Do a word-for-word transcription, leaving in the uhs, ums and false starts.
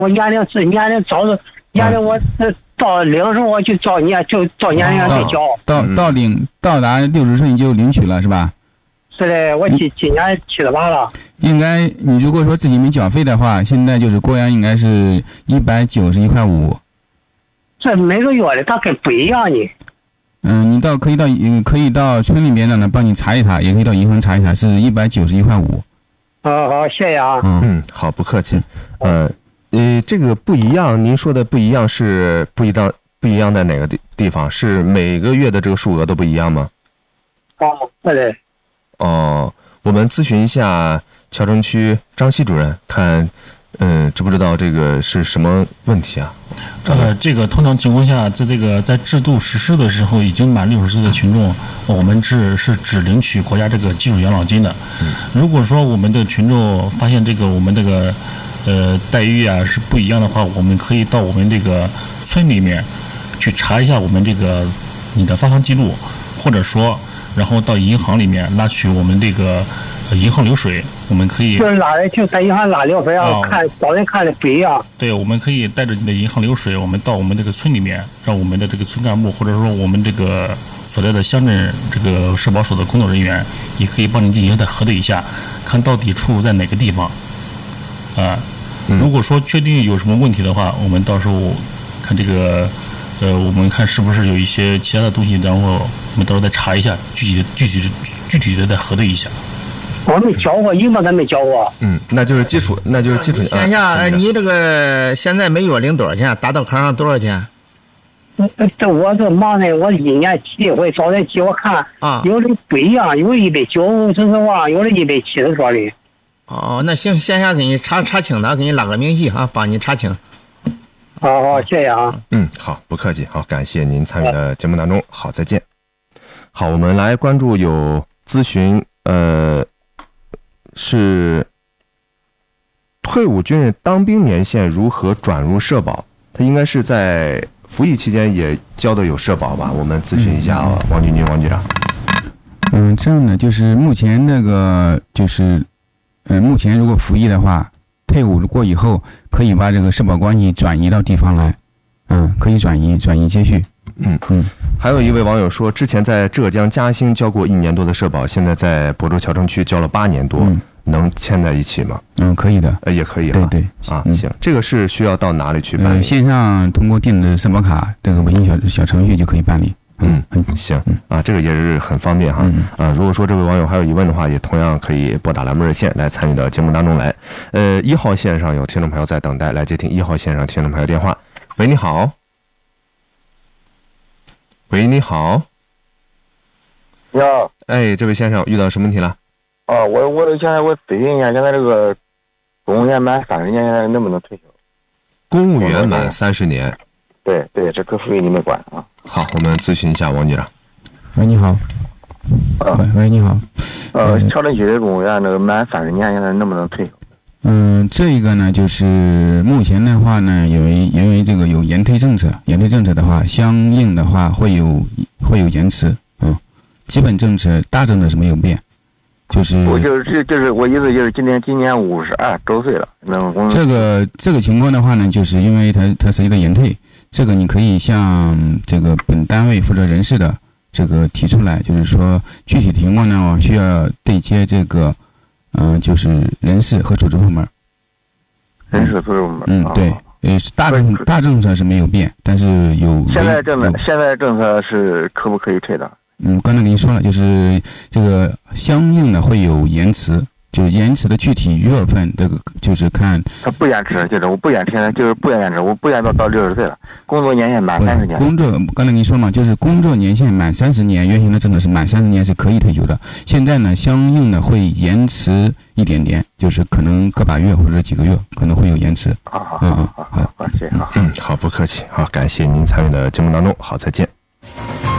我年龄是年龄早的，年龄我到领时候我就照年就照年龄再交。 到到领到达六十岁你就领取了是吧？ 是的，我今今年七十八了。 应该你如果说自己没缴费的话，现在就是国安应该是一百九十一块五。 这每个月的它跟不一样呢。 嗯，你到可以到嗯可以到村里面让他帮你查一查，也可以到银行查一查，是一百九十一块五。 好好，谢谢啊。 嗯，好，不客气。呃，呃，这个不一样，您说的不一样是不一样，不一样在哪个地地方？是每个月的这个数额都不一样吗？ 哦，是的。 哦，我们咨询一下谯城区张希主任，看，嗯、呃，知不知道这个是什么问题啊？ 呃，这个通常情况下，在这个在制度实施的时候，已经满六十岁的群众，我们只是只领取国家这个基础养老金的。嗯、如果说我们的群众发现这个我们这个呃待遇啊是不一样的话，我们可以到我们这个村里面去查一下我们这个你的发放记录，或者说，然后到银行里面拉取我们这个。银行流水，我们可以就是拉的，就在银行拉流水啊，哦、看找人看的不一样。 对，我们可以带着你的银行流水，我们到我们这个村里面，让我们的这个村干部或者说我们这个所在的乡镇这个社保所的工作人员，也可以帮你进行再核对一下，看到底出入在哪个地方。啊、呃，如果说确定有什么问题的话，我们到时候看这个，呃，我们看是不是有一些其他的东西，然后我们到时候再查一下，具体的具体具体的再核对一下。 我没交过，银行咱没交过。 嗯，那就是基础，那就是基础。 线下，哎，你这个现在每月领多少钱？打到卡上多少钱？ 这我这忙的，我一年记一回，找人记我看啊，有的不一样，有一百九十多，有的一百七十多的。 哦，那行，线下给你查查清的，给你拉个明细啊，帮你查清。 好好，谢谢啊。 嗯，好，不客气，好，感谢您参与的节目当中，好，再见。好，我们来关注有咨询，呃。是退伍军人当兵年限如何转入社保？他应该是在服役期间也交的有社保吧？我们咨询一下啊，嗯、王军军王局长。 嗯，这样的就是目前那个就是，嗯，目前如果服役的话，退伍过以后可以把这个社保关系转移到地方来，嗯，可以转移转移接续。 嗯嗯，还有一位网友说，之前在浙江嘉兴交过一年多的社保，现在在亳州谯城区交了八年多，嗯、能牵在一起吗？ 嗯，可以的， 呃，也可以。 对对啊，嗯、行，这个是需要到哪里去办理？ 呃、线上通过电子社保卡这个微信小小程序就可以办理。 嗯嗯，行，啊，这个也是很方便哈。嗯、啊，如果说这位网友还有疑问的话，也同样可以拨打栏目热线来参与到节目当中来。呃，一号线上有听众朋友在等待，来接听一号线上听众朋友电话。喂，你好。喂，你好。 你好。 哎，这位先生遇到什么问题了？ 哦，我我现在我咨询一下，现在这个公务员满三十年现在能不能退休？ 公务员满三十年。 对对，这可属于你们管啊。 好，我们咨询一下王局长。 喂，你好。 啊， 喂喂，你好。 呃，谯城区的公务员那个满三十年现在能不能退休？ 嗯，这个呢，就是目前的话呢，因为因为这个有延退政策，延退政策的话，相应的话会有会有延迟，嗯，基本政策大政策是没有变，就是我就是就是我意思就是今年今年五十二周岁了，那么这个这个情况的话呢，就是因为它它涉及到延退，这个你可以向这个本单位负责人事的这个提出来，就是说具体的情况呢，需要对接这个。嗯、呃，就是人事和组织部门。 人事组织部门。 嗯，对，呃，大政大政策是没有变，但是有。 现在政策现在政策是可不可以退的？ 嗯，刚才跟你说了，就是这个相应的会有延迟，就是延迟的具体月份，这个就是看。 他不延迟，就是我不延迟，就是不延迟，我不延到到六十岁了，工作年限满三十年。 工作刚才跟你说嘛，就是工作年限满三十年，原先的政策是满三十年是可以退休的，现在呢，相应的会延迟一点点，就是可能个把月或者几个月可能会有延迟。 好好好好好，谢谢啊。 嗯，好，不客气，好，感谢您参与的节目当中，好，再见。